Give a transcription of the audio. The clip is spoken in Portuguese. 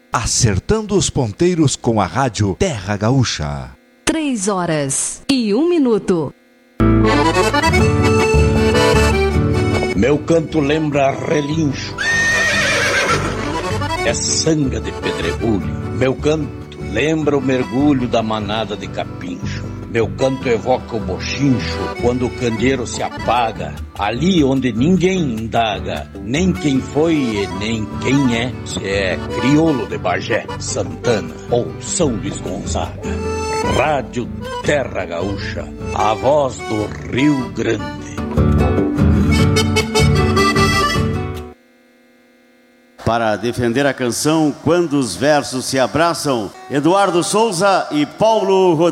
acertando os ponteiros com a rádio Terra Gaúcha. 3h01. Meu canto lembra relincho, é sanga de pedregulho. Meu canto lembra o mergulho da manada de capincho. Meu canto evoca o bochincho quando o candeeiro se apaga, ali onde ninguém indaga, nem quem foi e nem quem é, se é crioulo de Bagé, Santana ou São Luís Gonzaga. Rádio Terra Gaúcha, a voz do Rio Grande. Para defender a canção Quando os Versos se Abraçam, Eduardo Souza e Paulo Rodrigues.